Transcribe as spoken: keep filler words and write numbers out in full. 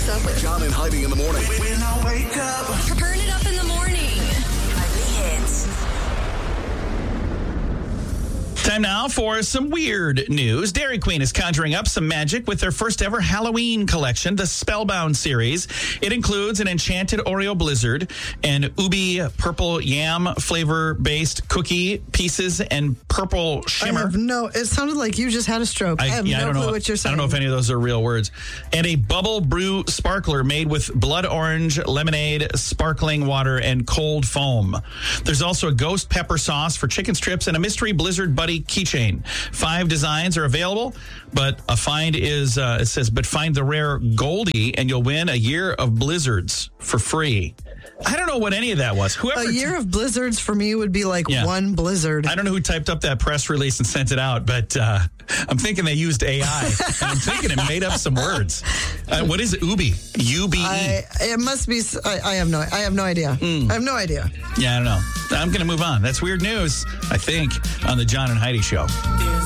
What's up with John and Heidi in the morning. When I wake up. Turn it up in the morning. Hits. Time now for some weird news. Dairy Queen is conjuring up some magic with their first ever Halloween collection, the Spellbound series. It includes an enchanted Oreo Blizzard, an Ubi purple yam flavor-based cookie pieces, and purple shimmer. I have no, it sounded like you just had a stroke. I, I have yeah, no I don't clue know, what you're saying. I don't know if any of those are real words. And a bubble brew sparkler made with blood orange, lemonade, sparkling water, and cold foam. There's also a ghost pepper sauce for chicken strips and a mystery Blizzard Buddy keychain. Five designs are available, but a find is, uh, it says, but find the rare Goldie and you'll win a year of Blizzards for free. I don't know what any of that was. Whoever a year of blizzards for me would be like yeah. one blizzard. I don't know who typed up that press release and sent it out, but uh, I'm thinking they used A I. And I'm thinking it made up some words. Uh, what is it? Ubi? U B E? I, it must be. I, I have no. I have no idea. Mm. I have no idea. Yeah, I don't know. I'm going to move on. That's weird news, I think, on the John and Heidi Show.